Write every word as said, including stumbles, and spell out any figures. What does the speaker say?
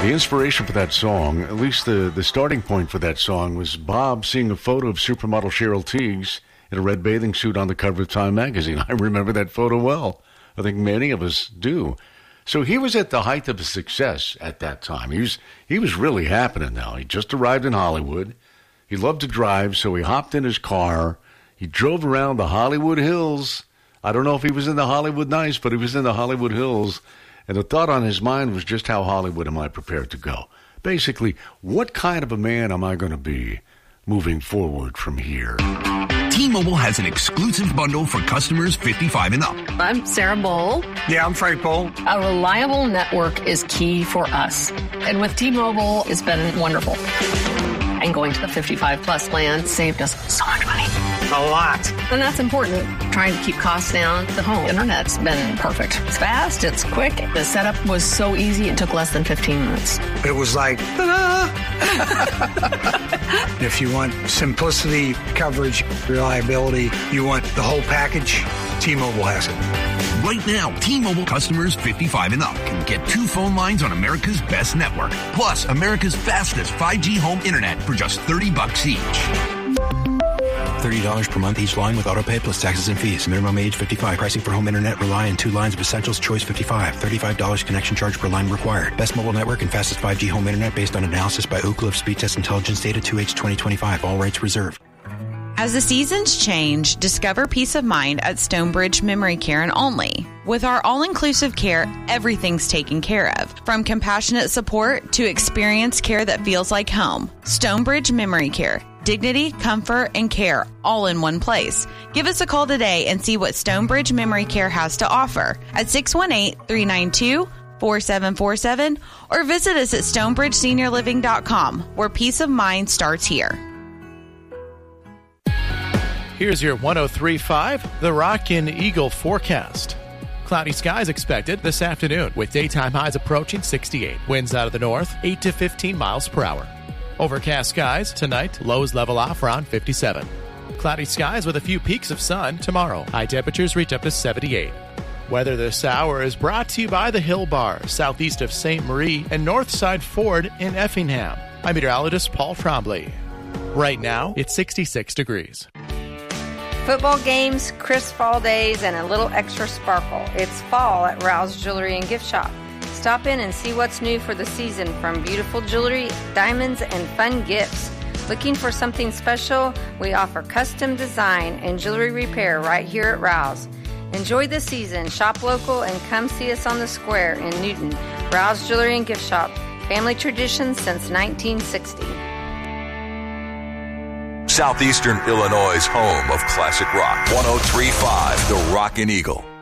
The inspiration for that song, at least the, the starting point for that song, was Bob seeing a photo of supermodel Cheryl Tiegs in a red bathing suit on the cover of Time magazine. I remember that photo well. I think many of us do. So he was at the height of his success at that time. He was, he was really happening now. He just arrived in Hollywood. He loved to drive, so he hopped in his car. He drove around the Hollywood Hills. I don't know if he was in the Hollywood Nights, but he was in the Hollywood Hills. And the thought on his mind was just how Hollywood am I prepared to go? Basically, what kind of a man am I going to be moving forward from here? T-Mobile has an exclusive bundle for customers fifty-five and up. I'm Sarah Bowl. Yeah, I'm Frank Bowl. A reliable network is key for us. And with T-Mobile, it's been wonderful. And going to the fifty-five plus plan saved us so much money. A lot. And that's important. Trying to keep costs down. The home internet's been perfect. It's fast. It's quick. The setup was so easy. It took less than fifteen minutes. It was like, ta-da! If you want simplicity, coverage, reliability, you want the whole package, T-Mobile has it. Right now, T-Mobile customers fifty-five and up can get two phone lines on America's best network, plus America's fastest five G home internet for just thirty bucks each. thirty dollars per month each line with autopay plus taxes and fees. Minimum age fifty-five. Pricing for home internet rely on two lines of Essentials Choice fifty-five. thirty-five dollars connection charge per line required. Best mobile network and fastest five G home internet based on analysis by Ookla of Speed Test Intelligence data two H twenty twenty-five. All rights reserved. As the seasons change, discover peace of mind at Stonebridge Memory Care and Only. With our all-inclusive care, everything's taken care of. From compassionate support to experienced care that feels like home. Stonebridge Memory Care. Dignity, comfort, and care all in one place. Give us a call today and see what Stonebridge Memory Care has to offer at six one eight, three nine two, four seven four seven or visit us at stonebridge senior living dot com, where peace of mind starts here. Here's your one oh three point five, The Rockin' Eagle forecast. Cloudy skies expected this afternoon with daytime highs approaching sixty-eight. Winds out of the north, eight to fifteen miles per hour. Overcast skies tonight, lows level off around fifty-seven. Cloudy skies with a few peaks of sun tomorrow. High temperatures reach up to seventy-eight. Weather this hour is brought to you by the Hill Bar, southeast of Saint Marie and Northside Ford in Effingham. I'm meteorologist Paul Trombley. Right now, it's sixty-six degrees. Football games, crisp fall days, and a little extra sparkle. It's fall at Rouse Jewelry and Gift Shop. Stop in and see what's new for the season, from beautiful jewelry, diamonds, and fun gifts. Looking for something special? We offer custom design and jewelry repair right here at Rouse. Enjoy the season, shop local, and come see us on the square in Newton. Rouse Jewelry and Gift Shop. Family tradition since nineteen sixty. Southeastern Illinois' home of classic rock. one oh three point five, The Rockin' Eagle.